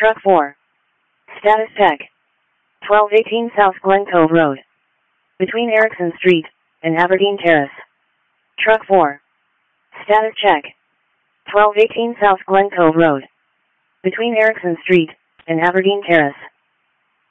Truck 4. Status check. 1218 South Glen Cove Road. Between Erickson Street and Aberdeen Terrace. Truck 4. Status check. 1218 South Glen Cove Road. Between Erickson Street and Aberdeen Terrace.